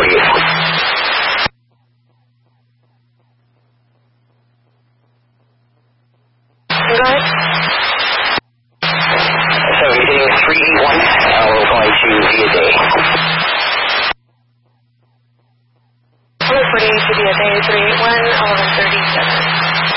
you. Go ahead. 7 hitting 381. We're going to via day. We're reporting to via day 381,